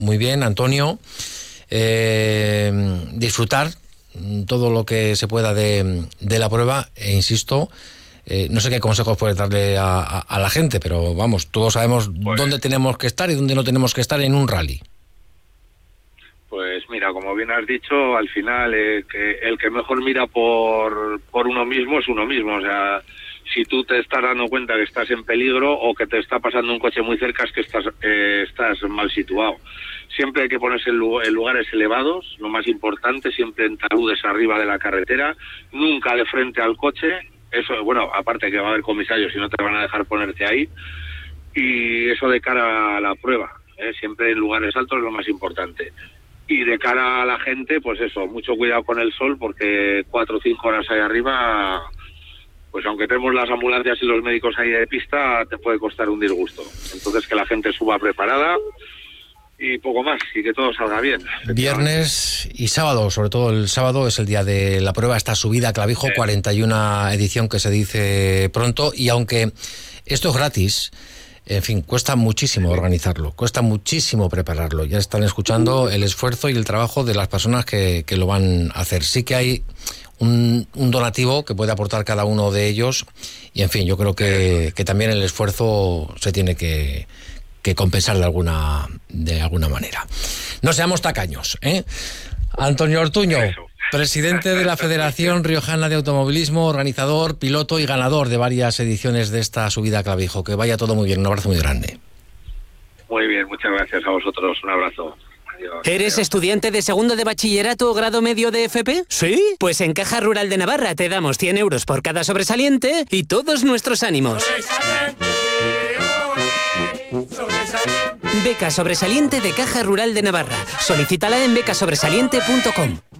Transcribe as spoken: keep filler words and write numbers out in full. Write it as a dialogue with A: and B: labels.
A: muy bien, Antonio. Eh, disfrutar todo lo que se pueda de, de la prueba, e insisto, eh, no sé qué consejos puedes darle a, a, a la gente, pero vamos, todos sabemos pues, dónde tenemos que estar y dónde no tenemos que estar en un rally.
B: Pues mira, como bien has dicho, al final eh, que el que mejor mira por, por uno mismo es uno mismo. O sea, si tú te estás dando cuenta que estás en peligro o que te está pasando un coche muy cerca, es que estás, eh, estás mal situado. Siempre hay que ponerse en lugares elevados, lo más importante, siempre en taludes arriba de la carretera, nunca de frente al coche. Eso, bueno, aparte que va a haber comisarios y no te van a dejar ponerte ahí. Y eso de cara a la prueba, ¿eh? Siempre en lugares altos es lo más importante. Y de cara a la gente, pues eso, mucho cuidado con el sol, porque cuatro o cinco horas ahí arriba, pues aunque tenemos las ambulancias y los médicos ahí de pista, te puede costar un disgusto. Entonces que la gente suba preparada y poco más, y que todo salga bien.
A: Viernes y sábado, sobre todo el sábado, es el día de la prueba, esta subida a Clavijo, sí. cuarenta y una edición que se dice pronto, y aunque esto es gratis, en fin, cuesta muchísimo organizarlo, cuesta muchísimo prepararlo. Ya están escuchando el esfuerzo y el trabajo de las personas que, que lo van a hacer. Sí que hay un, un donativo que puede aportar cada uno de ellos, y en fin, yo creo que, que también el esfuerzo se tiene que, que compensar de alguna, de alguna manera. No seamos tacaños, ¿eh? Antonio Ortuño, presidente de la Federación Riojana de Automovilismo, organizador, piloto y ganador de varias ediciones de esta subida a Clavijo. Que vaya todo muy bien, un abrazo muy grande.
B: Muy bien, muchas gracias a vosotros, un abrazo. Adiós.
C: ¿Eres estudiante de segundo de bachillerato o grado medio de F P? ¿Sí? Pues en Caja Rural de Navarra te damos cien euros por cada sobresaliente y todos nuestros ánimos. Beca sobresaliente de Caja Rural de Navarra. Solicítala en beca sobresaliente punto com.